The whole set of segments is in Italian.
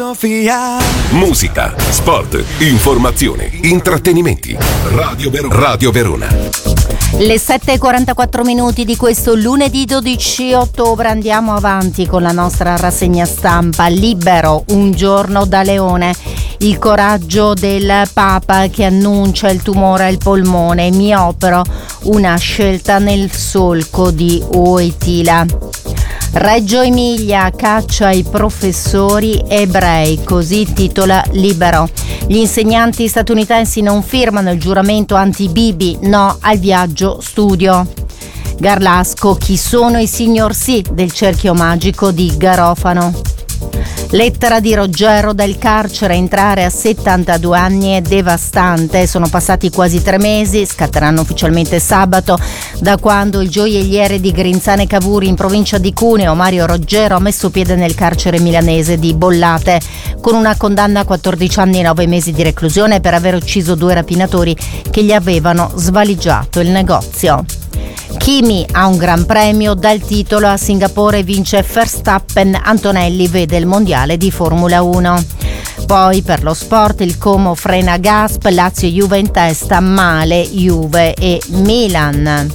Mafia. Musica, sport, informazione, intrattenimenti. Radio Verona. Le 7:44 di questo lunedì 12 ottobre andiamo avanti con la nostra rassegna stampa. Libero, un giorno da leone. Il coraggio del Papa che annuncia il tumore al polmone. Mi opero, una scelta nel solco di Wojtyla. Reggio Emilia caccia i professori ebrei, così titola Libero. Gli insegnanti statunitensi non firmano il giuramento anti-Bibi, no al viaggio studio. Garlasco, chi sono i signor sì del cerchio magico di Garofano. Lettera di Roggero dal carcere, entrare a 72 anni è devastante, sono passati quasi 3 mesi, scatteranno ufficialmente sabato, da quando il gioielliere di Grinzane Cavour in provincia di Cuneo, Mario Roggero, ha messo piede nel carcere milanese di Bollate, con una condanna a 14 anni e 9 mesi di reclusione per aver ucciso 2 rapinatori che gli avevano svaligiato il negozio. Kimi ha un gran premio, dal titolo a Singapore vince Verstappen, Antonelli vede il mondiale di Formula 1. Poi per lo sport il Como frena Gasp, Lazio e Juve in testa, male Juve e Milan.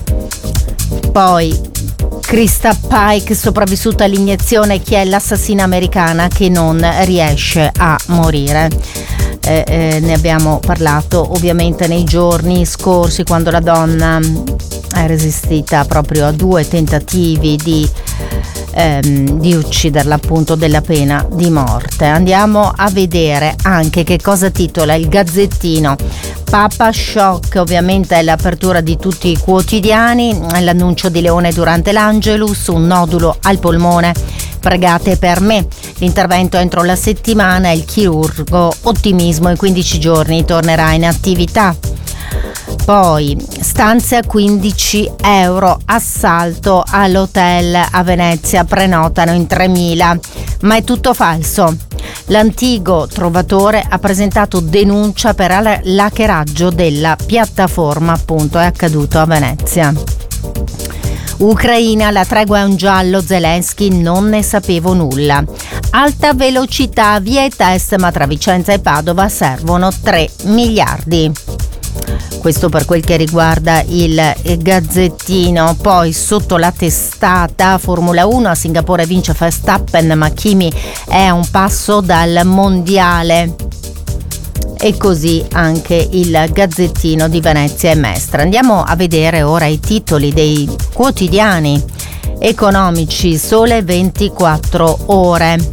Poi Krista Pike sopravvissuta all'iniezione, chi è l'assassina americana che non riesce a morire. Ne abbiamo parlato ovviamente nei giorni scorsi, quando la donna è resistita proprio a 2 tentativi di ucciderla, appunto, della pena di morte. Andiamo a vedere anche che cosa titola il Gazzettino. Papa shock, ovviamente è l'apertura di tutti i quotidiani, l'annuncio di Leone durante l'Angelus, un nodulo al polmone, pregate per me, l'intervento entro la settimana, il chirurgo, ottimismo, in 15 giorni tornerà in attività. Poi stanze a 15 euro, assalto all'hotel a Venezia, prenotano in 3.000, ma è tutto falso. L'antico trovatore ha presentato denuncia per l'hackeraggio della piattaforma, appunto, è accaduto a Venezia. Ucraina, la tregua è un giallo, Zelensky non ne sapevo nulla. Alta velocità, via e test, ma tra Vicenza e Padova servono 3 miliardi. Questo per quel che riguarda il Gazzettino. Poi sotto la testata Formula 1, a Singapore vince Verstappen, ma Kimi è a un passo dal mondiale. E così anche il Gazzettino di Venezia e Mestre. Andiamo a vedere ora i titoli dei quotidiani economici. Sole 24 ore.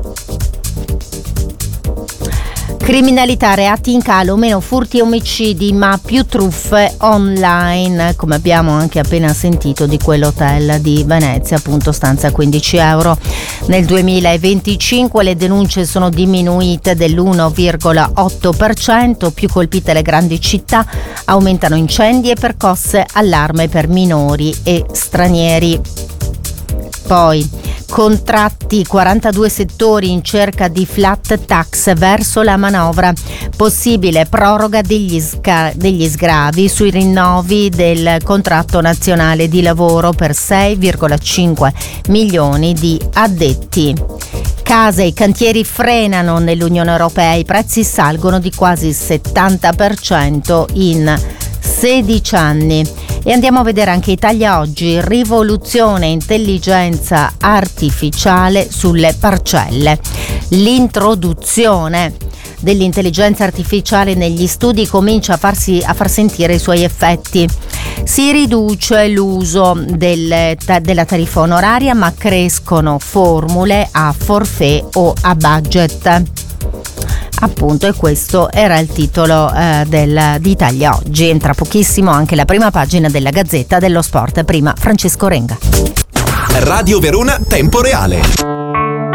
Criminalità, reati in calo, meno furti e omicidi, ma più truffe online, come abbiamo anche appena sentito di quell'hotel di Venezia, appunto, stanza a 15 euro. Nel 2025 le denunce sono diminuite dell'1,8%, più colpite le grandi città, aumentano incendi e percosse, allarme per minori e stranieri. Poi contratti, 42 settori in cerca di flat tax verso la manovra, possibile proroga degli sgravi sui rinnovi del contratto nazionale di lavoro per 6,5 milioni di addetti. Case, i cantieri frenano nell'Unione Europea, i prezzi salgono di quasi il 70% in 16 anni. E andiamo a vedere anche Italia Oggi, rivoluzione intelligenza artificiale sulle parcelle. L'introduzione dell'intelligenza artificiale negli studi comincia a far sentire i suoi effetti. Si riduce l'uso della tariffa onoraria, ma crescono formule a forfait o a budget. Appunto, e questo era il titolo di Italia Oggi. Entra pochissimo anche la prima pagina della Gazzetta dello Sport. Prima Francesco Renga. Radio Verona Tempo Reale.